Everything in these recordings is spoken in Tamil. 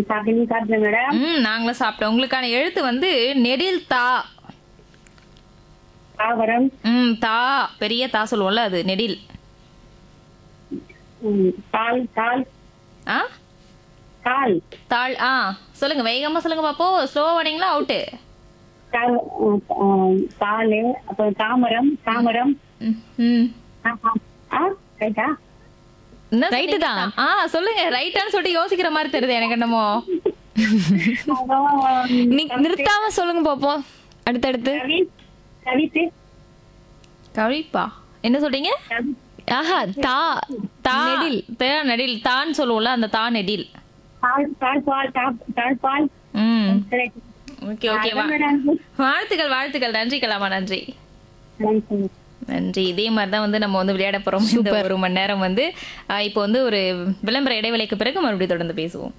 சாப்பிட்டேன் மேடம். நாங்களும் சாப்பிட்டோம். உங்களுக்கான எழுத்து வந்து நெடில் தா. தாவரம். தா பெரிய தா சொல்லுவோம்ல, அது நெடில். தாள். தாள். ஆ தாள். தாள். சொல்லுங்க, வேகமா சொல்லுங்க பாப்போம். ஸ்லோவா வரீங்களா? அவுட்டு. தாளு. அப்புறம் தாமரம். தாமரம். ரைட்டா? ரைட்டு தான். சொல்லுங்க. ரைட்டான்னு சொல்லிட்டு யோசிக்கிற மாதிரி தெரியுது எனக்கு என்னமோ. நிறுத்தாம சொல்லுங்க பாப்போம். அடுத்தடுத்து. கவித்து. கவிப்பா என்ன சொல்றீங்க? ஆஹா, தா. தா நெடில். நெடில் தான் சொல்லுவோம்ல, அந்த தா நெடில். தாழ்பால். Okay okay. வாழ்த்துக்கள் வாழ்த்துக்கள். நன்றி கலாமா, நன்றி நன்றி. இதே மாதிரி தான் வந்து நம்ம வந்து விளையாட போறோம் இந்த ஒரு மணி நேரம் வந்து. இப்போ வந்து ஒரு விளம்பர இடைவேளைக்கு பிறகு மறுபடியும் தொடர்ந்து பேசுவோம்.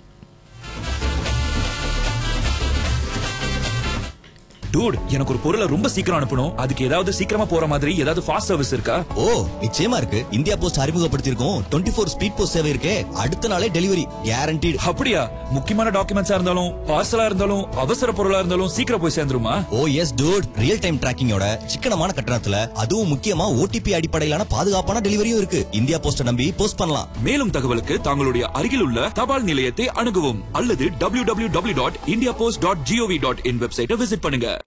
டூட், எனக்கு ஒரு பொருளை ரொம்ப சீக்கிரம் அனுப்பணும். அதுக்கு ஏதாவது சீக்கிரமா போற மாதிரி ஏதாவது ஃபாஸ்ட் சர்வீஸ் இருக்கா? ஓ, நிச்சயமா இருக்கு. இந்தியா போஸ்ட் அறிமுகப்படுத்தியிருக்கோம் 24 ஸ்பீட் போஸ்ட் சேவை இருக்கே. அடுத்த நாளே டெலிவரி கேரண்டீடு. அப்படியா? முக்கியமான டாக்குமெண்ட்ஸா இருந்தாலும் பார்சலா இருந்தாலும் அவசர பொருளா இருந்தாலும் சீக்கிரம் போய் சேர்ந்துருமா? ஓ எஸ் டூட், ரியல் டைம் டிராக்கிங்கோட சிக்கனமான கட்டணத்துல, அதுவும் முக்கியமா ஓடிபி அடிப்படையிலான பாதுகாப்பான டெலிவரியும் இருக்கு. இந்தியா போஸ்ட நம்பி போஸ்ட் பண்ணலாம். மேலும் தகவலுக்கு தங்களுடைய அருகில் உள்ள தபால் நிலையத்தை அணுகவும் அல்லது www.indiapost.gov.in வெப்சைட்டை விசிட் பண்ணுங்க.